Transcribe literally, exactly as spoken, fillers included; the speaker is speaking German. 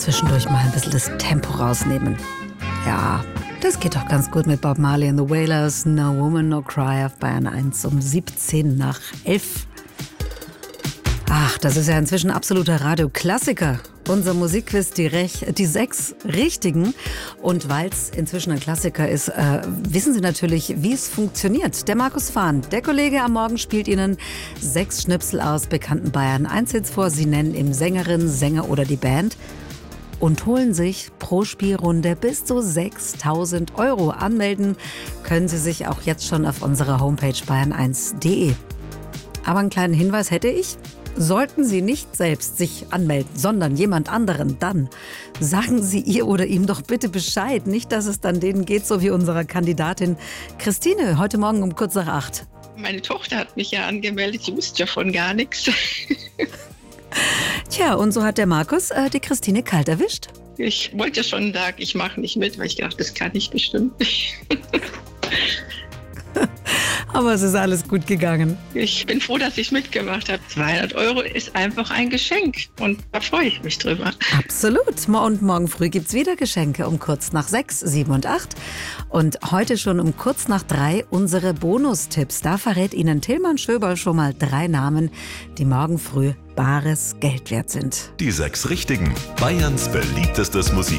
Zwischendurch mal ein bisschen das Tempo rausnehmen. Ja, das geht doch ganz gut mit Bob Marley and the Wailers. No Woman, No Cry auf Bayern eins um siebzehn nach elf. Ach, das ist ja inzwischen absoluter Radioklassiker. Unser Musikquiz, die, Rech die sechs Richtigen. Und weil es inzwischen ein Klassiker ist, äh, wissen Sie natürlich, wie es funktioniert. Der Markus Fahn, der Kollege am Morgen, spielt Ihnen sechs Schnipsel aus bekannten Bayern eins Hits vor. Sie nennen ihm Sängerin, Sänger oder die Band und holen sich pro Spielrunde bis zu sechstausend Euro. Anmelden können Sie sich auch jetzt schon auf unserer Homepage bayern eins punkt de. Aber einen kleinen Hinweis hätte ich. Sollten Sie nicht selbst sich anmelden, sondern jemand anderen, dann sagen Sie ihr oder ihm doch bitte Bescheid. Nicht, dass es dann denen geht, so wie unserer Kandidatin Christine, heute Morgen um kurz nach acht. Meine Tochter hat mich ja angemeldet, sie wusste davon gar nichts. Tja, und so hat der Markus äh, die Christine kalt erwischt. Ich wollte schon sagen, ich mache nicht mit, weil ich dachte, das kann ich bestimmt nicht. Aber es ist alles gut gegangen. Ich bin froh, dass ich mitgemacht habe. zweihundert Euro ist einfach ein Geschenk und da freue ich mich drüber. Absolut. Und morgen früh gibt es wieder Geschenke um kurz nach sechs, sieben und acht. Und heute schon um kurz nach drei unsere Bonustipps. Da verrät Ihnen Tilman Schöberl schon mal drei Namen, die morgen früh bares Geld wert sind. Die sechs Richtigen. Bayerns beliebtestes Musik